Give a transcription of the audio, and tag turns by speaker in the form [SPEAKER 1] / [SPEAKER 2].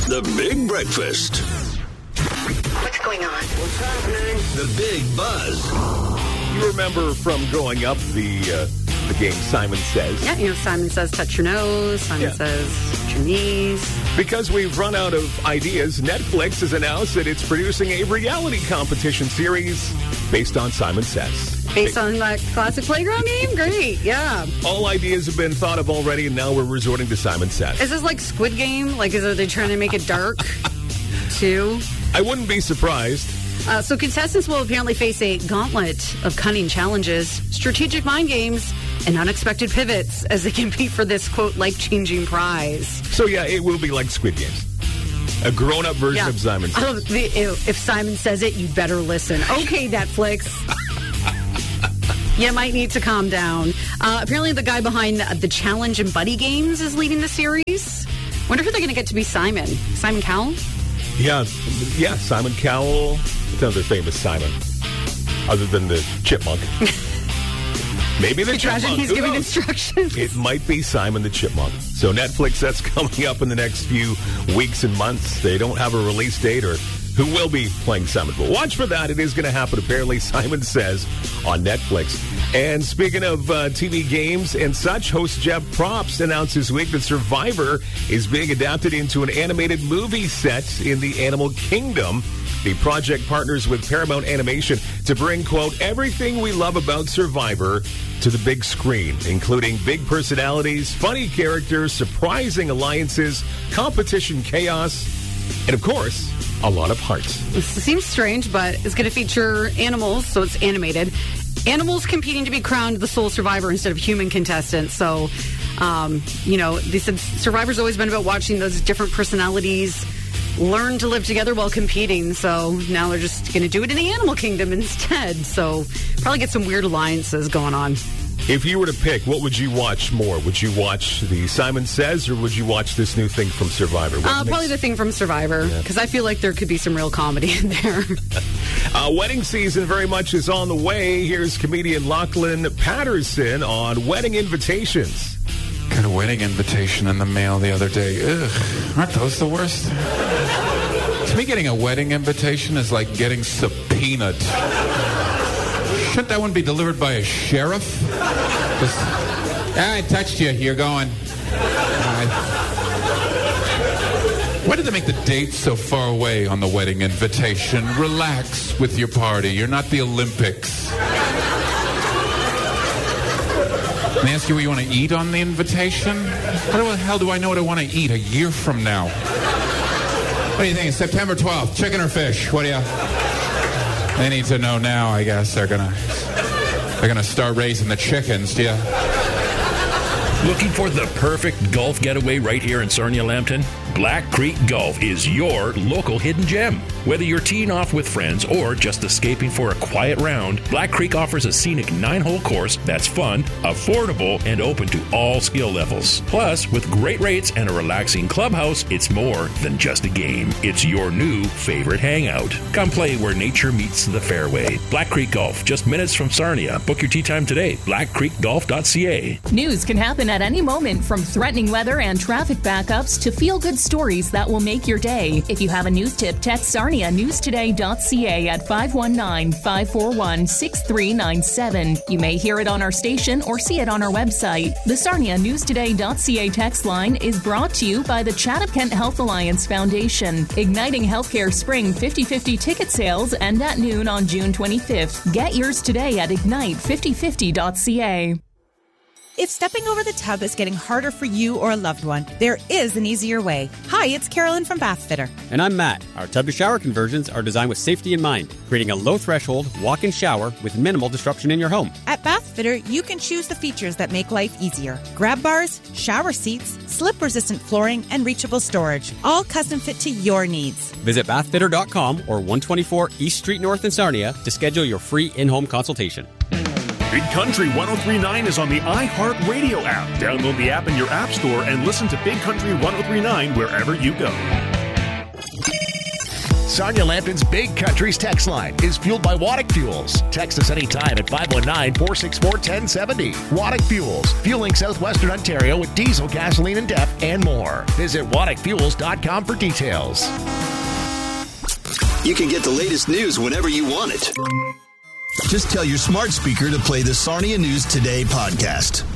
[SPEAKER 1] The Big Breakfast.
[SPEAKER 2] What's going on?
[SPEAKER 1] What's happening? The Big Buzz.
[SPEAKER 3] You remember from growing up the game Simon Says?
[SPEAKER 4] Yeah, Simon Says touch your nose. Simon Says touch your knees.
[SPEAKER 3] Because we've run out of ideas, Netflix has announced that it's producing a reality competition series based on Simon Says.
[SPEAKER 4] Based on that classic playground game? Great, yeah.
[SPEAKER 3] All ideas have been thought of already, and now we're resorting to Simon Says.
[SPEAKER 4] Is this like Squid Game? Like, are they trying to make it dark, too?
[SPEAKER 3] I wouldn't be surprised.
[SPEAKER 4] So contestants will apparently face a gauntlet of cunning challenges, strategic mind games, and unexpected pivots as they compete for this, quote, life-changing prize. So, yeah, it will be like Squid Games. A grown-up version of Simon Says. If Simon says it, you'd better listen. Okay, Netflix. You might need to calm down. Apparently, the guy behind the Challenge and Buddy Games is leading the series. Wonder who they're going to get to be Simon. Simon Cowell? Yeah, Simon Cowell. What's another famous Simon? Other than the chipmunk. Maybe the chipmunk. He's giving instructions. It might be Simon the Chipmunk. So Netflix, that's coming up in the next few weeks and months. They don't have a release date or who will be playing Simon. But watch for that. It is going to happen, apparently, Simon Says, on Netflix. And speaking of TV games and such, host Jeff Probst announced this week that Survivor is being adapted into an animated movie set in the Animal Kingdom. The project partners with Paramount Animation to bring, quote, everything we love about Survivor to the big screen, including big personalities, funny characters, surprising alliances, competition chaos, and, of course, a lot of heart. It seems strange, but it's going to feature animals, so it's animated. Animals competing to be crowned the sole survivor instead of human contestants. So, they said Survivor's always been about watching those different personalities learn to live together while competing. So now they're just going to do it in the animal kingdom instead. So probably get some weird alliances going on. If you were to pick, what would you watch more? Would you watch the Simon Says, or would you watch this new thing from Survivor? Probably the thing from Survivor, because I feel like there could be some real comedy in there. Wedding season very much is on the way. Here's comedian Lachlan Patterson on wedding invitations.
[SPEAKER 5] Got a wedding invitation in the mail the other day. Ugh, aren't those the worst? To me, getting a wedding invitation is like getting subpoenaed. Shouldn't that one be delivered by a sheriff? I touched you. You're going. Why did they make the date so far away on the wedding invitation? Relax with your party. You're not the Olympics. And they ask you what you want to eat on the invitation? How the hell do I know what I want to eat a year from now? What do you think? September 12th, chicken or fish? What do you... They need to know now, I guess. They're gonna start raising the chickens, do you?
[SPEAKER 6] Looking for the perfect golf getaway right here in Sarnia-Lambton? Black Creek Golf is your local hidden gem. Whether you're teeing off with friends or just escaping for a quiet round, Black Creek offers a scenic 9-hole course that's fun, affordable, and open to all skill levels. Plus, with great rates and a relaxing clubhouse, it's more than just a game. It's your new favorite hangout. Come play where nature meets the fairway. Black Creek Golf, just minutes from Sarnia. Book your tee time today. blackcreekgolf.ca.
[SPEAKER 7] News can happen at any moment, from threatening weather and traffic backups to feel-good stories that will make your day. If you have a news tip, text Sarnia newstoday.ca at 519-541-6397. You may hear it on our station or see it on our website. The Sarnia newstoday.ca text line is brought to you by the Chatham Kent Health Alliance Foundation. Igniting Healthcare Spring 50/50 ticket sales end at noon on June 25th. Get yours today at ignite5050.ca.
[SPEAKER 8] If stepping over the tub is getting harder for you or a loved one, there is an easier way. Hi, it's Carolyn from Bath Fitter.
[SPEAKER 9] And I'm Matt. Our tub-to-shower conversions are designed with safety in mind, creating a low-threshold walk-in shower with minimal disruption in your home.
[SPEAKER 8] At Bath Fitter, you can choose the features that make life easier. Grab bars, shower seats, slip-resistant flooring, and reachable storage, all custom fit to your needs.
[SPEAKER 9] Visit bathfitter.com or 124 East Street North in Sarnia to schedule your free in-home consultation.
[SPEAKER 10] Big Country 103.9 is on the iHeartRadio app. Download the app in your app store and listen to Big Country 103.9 wherever you go.
[SPEAKER 11] Sarnia Lambton's Big Country's text line is fueled by Waddick Fuels. Text us anytime at 519-464-1070. Waddick Fuels, fueling southwestern Ontario with diesel, gasoline, and DEF, and more. Visit WaddickFuels.com for details.
[SPEAKER 1] You can get the latest news whenever you want it. Just tell your smart speaker to play the Sarnia News Today podcast.